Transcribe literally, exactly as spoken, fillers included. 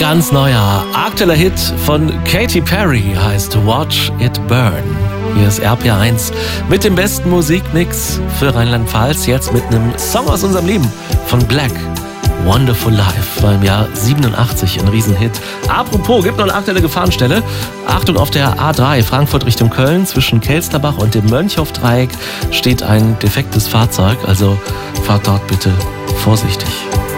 ganz neuer, aktueller Hit von Katy Perry heißt Watch It Burn. Hier ist R P R eins mit dem besten Musikmix für Rheinland-Pfalz. Jetzt mit einem Song aus unserem Leben von Black. Wonderful Life war im Jahr siebenundachtzig ein Riesenhit. Apropos, gibt noch eine aktuelle Gefahrenstelle. Achtung, auf der A drei Frankfurt Richtung Köln zwischen Kelsterbach und dem Mönchhof-Dreieck steht ein defektes Fahrzeug. Also fahrt dort bitte vorsichtig.